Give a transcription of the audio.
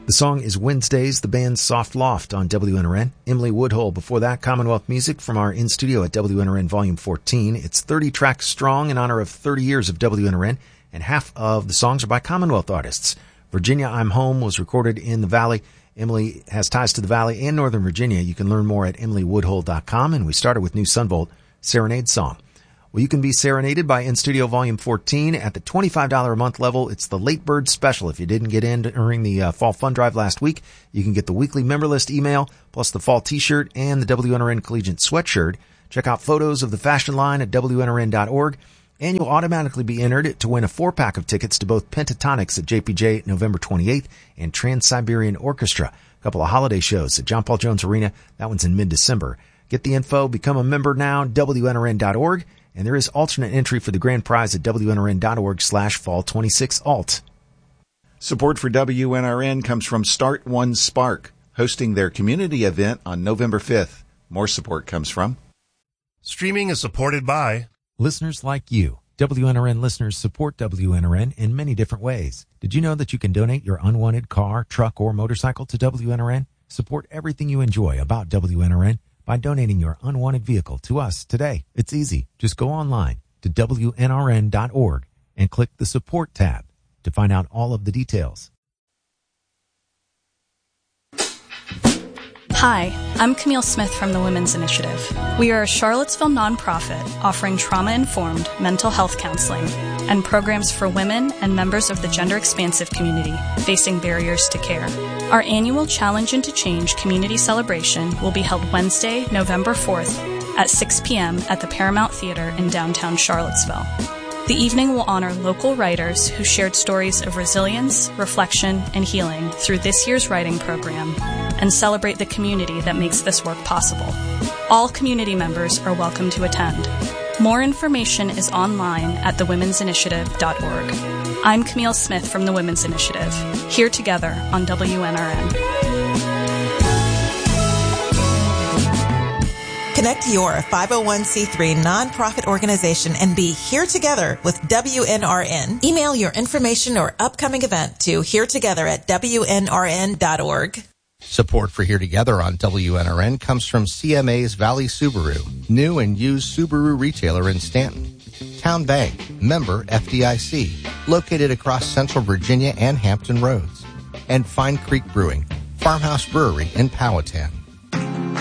The song is Wednesdays, the band's Soft Loft on WNRN. Emily Woodhull before that, Commonwealth music from our in-studio at WNRN Volume 14. It's 30 tracks strong in honor of 30 years of WNRN, and half of the songs are by Commonwealth artists. Virginia, I'm Home was recorded in the Valley. Emily has ties to the Valley and Northern Virginia. You can learn more at emilywoodhull.com, and we started with New Sunvolt, Serenade Song. Well, you can be serenaded by In-Studio Volume 14 at the $25 a month level. It's the Late Bird Special. If you didn't get in during the Fall Fund Drive last week, you can get the weekly member list email, plus the fall t-shirt and the WNRN Collegiate sweatshirt. Check out photos of the fashion line at WNRN.org, and you'll automatically be entered to win a 4-pack of tickets to both Pentatonics at JPJ November 28th and Trans-Siberian Orchestra, a couple of holiday shows at John Paul Jones Arena. That one's in mid-December. Get the info, become a member now, WNRN.org. And there is alternate entry for the grand prize at WNRN.org/fall26alt. Support for WNRN comes from Start One Spark, hosting their community event on November 5th. More support comes from Streaming is supported by listeners like you. WNRN listeners support WNRN in many different ways. Did you know that you can donate your unwanted car, truck, or motorcycle to WNRN? Support everything you enjoy about WNRN by donating your unwanted vehicle to us today. It's easy. Just go online to WNRN.org and click the Support tab to find out all of the details. Hi, I'm Camille Smith from the Women's Initiative. We are a Charlottesville nonprofit offering trauma-informed mental health counseling and programs for women and members of the gender-expansive community facing barriers to care. Our annual Challenge into Change community celebration will be held Wednesday, November 4th at 6 p.m. at the Paramount Theater in downtown Charlottesville. The evening will honor local writers who shared stories of resilience, reflection, and healing through this year's writing program and celebrate the community that makes this work possible. All community members are welcome to attend. More information is online at thewomen'sinitiative.org. I'm Camille Smith from the Women's Initiative, here together on WNRN. Connect your 501c3 nonprofit organization and be here together with WNRN. Email your information or upcoming event to heretogether@WNRN.org. Support for Here Together on WNRN comes from CMA's Valley Subaru, new and used Subaru retailer in Stanton. Town Bank, member FDIC, located across Central Virginia and Hampton Roads. And Fine Creek Brewing, Farmhouse Brewery in Powhatan.